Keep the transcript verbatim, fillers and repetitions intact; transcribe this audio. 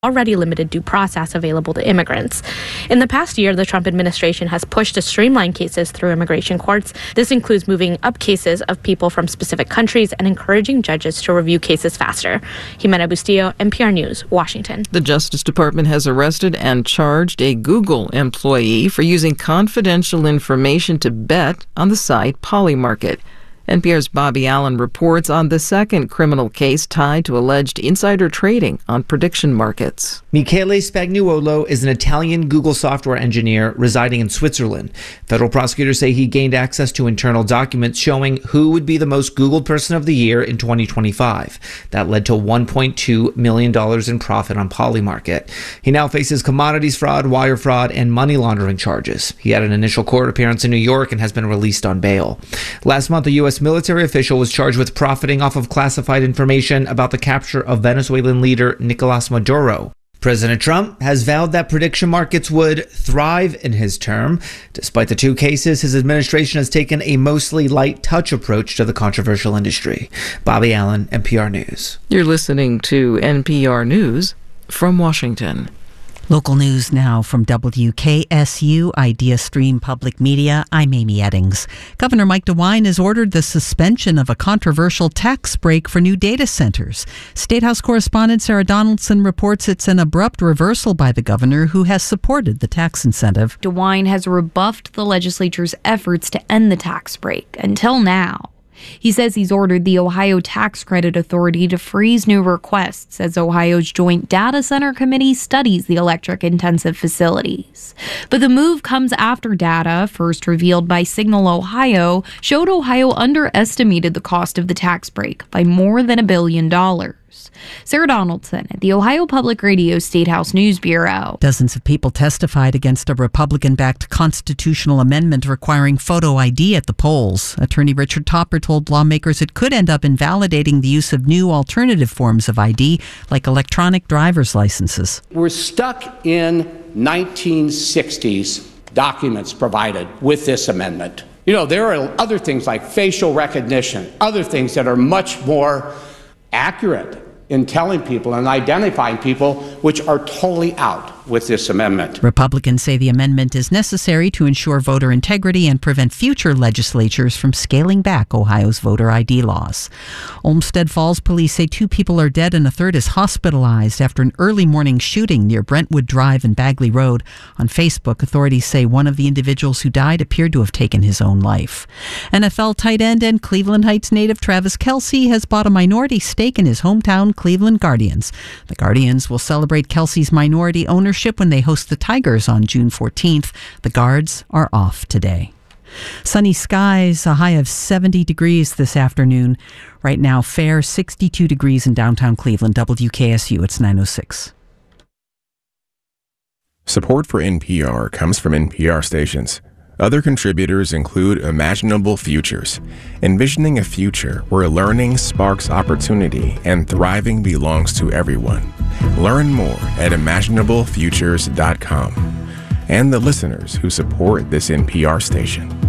already limited due process available to immigrants. In the past year, the Trump administration has pushed to streamline cases through immigration courts. This includes moving up cases of people from specific countries and encouraging judges to review cases faster. Jimena Bustillo, N P R News, Washington. The Justice Department has arrested and charged a Google employee for using confidential information to bet on the site Polymarket. N P R's Bobby Allen reports on the second criminal case tied to alleged insider trading on prediction markets. Michele Spagnuolo is an Italian Google software engineer residing in Switzerland. Federal prosecutors say he gained access to internal documents showing who would be the most Googled person of the year in twenty twenty-five. That led to one point two million dollars in profit on Polymarket. He now faces commodities fraud, wire fraud, and money laundering charges. He had an initial court appearance in New York and has been released on bail. Last month, a U S military official was charged with profiting off of classified information about the capture of Venezuelan leader Nicolas Maduro. President Trump has vowed that prediction markets would thrive in his term. Despite the two cases, his administration has taken a mostly light touch approach to the controversial industry. Bobby Allen, N P R News. You're listening to N P R News from Washington. Local news now from W K S U Idea Stream Public Media. I'm Amy Eddings. Governor Mike DeWine has ordered the suspension of a controversial tax break for new data centers. State House correspondent Sarah Donaldson reports it's an abrupt reversal by the governor, who has supported the tax incentive. DeWine has rebuffed the legislature's efforts to end the tax break until now. He says he's ordered the Ohio Tax Credit Authority to freeze new requests as Ohio's Joint Data Center Committee studies the electric-intensive facilities. But the move comes after data, first revealed by Signal Ohio, showed Ohio underestimated the cost of the tax break by more than a billion dollars. Sarah Donaldson at the Ohio Public Radio State House News Bureau. Dozens of people testified against a Republican-backed constitutional amendment requiring photo I D at the polls. Attorney Richard Topper told lawmakers it could end up invalidating the use of new alternative forms of I D, like electronic driver's licenses. We're stuck in nineteen sixties documents provided with this amendment. You know, there are other things like facial recognition, other things that are much more accurate in telling people and identifying people, which are totally out with this amendment. Republicans say the amendment is necessary to ensure voter integrity and prevent future legislatures from scaling back Ohio's voter I D laws. Olmsted Falls police say two people are dead and a third is hospitalized after an early morning shooting near Brentwood Drive and Bagley Road. On Facebook, authorities say one of the individuals who died appeared to have taken his own life. N F L tight end and Cleveland Heights native Travis Kelce has bought a minority stake in his hometown Cleveland Guardians. The Guardians will celebrate Kelce's minority ownership when they host the Tigers on June fourteenth. The Guards are off today. Sunny skies, a high of seventy degrees this afternoon. Right now, fair sixty-two degrees in downtown Cleveland. W K S U, it's nine oh six. Support for N P R comes from N P R stations. Other contributors include Imaginable Futures, envisioning a future where learning sparks opportunity and thriving belongs to everyone. Learn more at imaginable futures dot com. And the listeners who support this N P R station.